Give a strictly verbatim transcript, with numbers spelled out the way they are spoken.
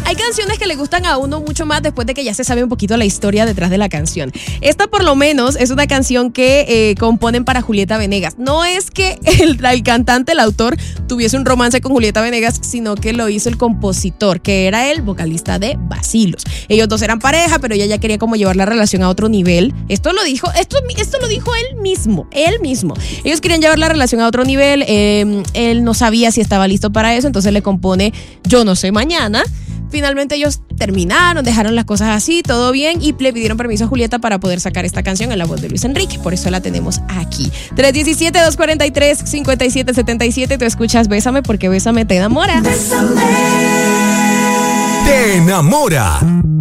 Hay canciones que le gustan a uno mucho más después de que ya se sabe un poquito la historia detrás de la canción. Esta por lo menos es una canción que eh, componen para Julieta Venegas. No es que el, el cantante, el autor, tuviese un romance con Julieta Venegas, sino que lo hizo el compositor, que era el vocalista de Bacilos. Ellos dos eran pareja, pero ella ya quería como llevar la relación a otro nivel. Esto lo dijo, esto, esto lo dijo él mismo, él mismo. Ellos querían llevar la relación a otro nivel, eh, él no sabía si estaba listo para eso, entonces le compone Yo no sé mañana. Finalmente ellos terminaron, dejaron las cosas así, todo bien, y le pidieron permiso a Julieta para poder sacar esta canción en la voz de Luis Enrique. Por eso la tenemos aquí. tres uno siete, dos cuatro tres, cinco siete siete siete. Tú escuchas Bésame porque Bésame te enamora. Bésame. Te enamora.